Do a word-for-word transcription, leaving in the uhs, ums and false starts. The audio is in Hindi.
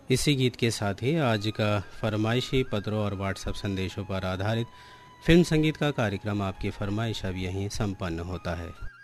इसी गीत के साथ ही आज का फरमाइशी पत्रों और व्हाट्सएप संदेशों पर आधारित फिल्म संगीत का कार्यक्रम आपकी फरमाइश अब यहीं संपन्न होता है।